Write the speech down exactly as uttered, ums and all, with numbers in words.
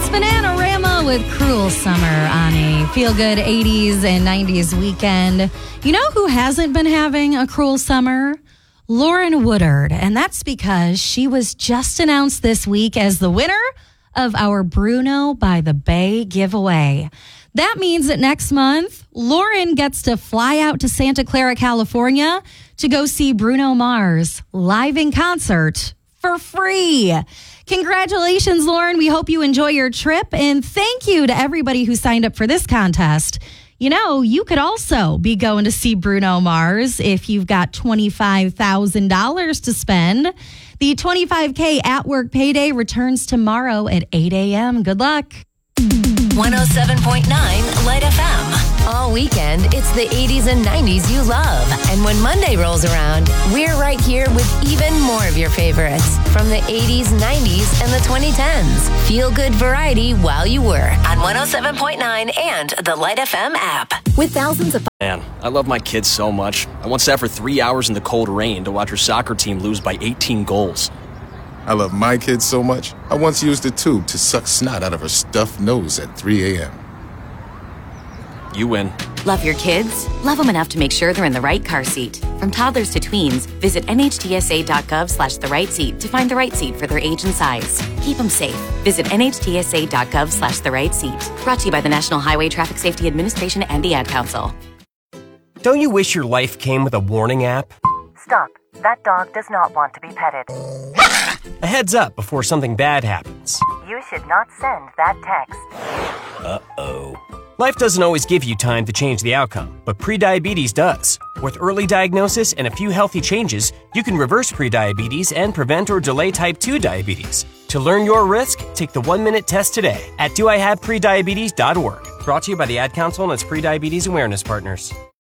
Bananarama with Cruel Summer on a feel-good eighties and nineties weekend. You know who hasn't been having a cruel summer? Lauren Woodard. And that's because she was just announced this week as the winner of our Bruno by the Bay giveaway. That means that next month, Lauren gets to fly out to Santa Clara, California to go see Bruno Mars live in concert for free. Congratulations, Lauren. We hope you enjoy your trip. And thank you to everybody who signed up for this contest. You know, you could also be going to see Bruno Mars if you've got twenty-five thousand dollars to spend. The twenty-five K at work payday returns tomorrow at eight a.m. Good luck. one oh seven point nine Light F M. All weekend, it's the eighties and nineties you love. And when Monday rolls around, we're right here with even more of your favorites from the eighties, nineties, and the twenty tens. Feel good variety while you work on one oh seven point nine and the Light F M app. With thousands of... Man, I love my kids so much. I once sat for three hours in the cold rain to watch her soccer team lose by eighteen goals. I love my kids so much, I once used a tube to suck snot out of her stuffed nose at three a.m. You win. Love your kids? Love them enough to make sure they're in the right car seat. From toddlers to tweens, visit nhtsa.gov slash the right seat to find the right seat for their age and size. Keep them safe. Visit nhtsa.gov slash the right seat. Brought to you by the National Highway Traffic Safety Administration and the Ad Council. Don't you wish your life came with a warning app? Stop. That dog does not want to be petted. A heads up before something bad happens. You should not send that text. Uh-oh. Life doesn't always give you time to change the outcome, but prediabetes does. With early diagnosis and a few healthy changes, you can reverse prediabetes and prevent or delay type two diabetes. To learn your risk, take the one-minute test today at do I have prediabetes dot org. Brought to you by the Ad Council and its prediabetes awareness partners.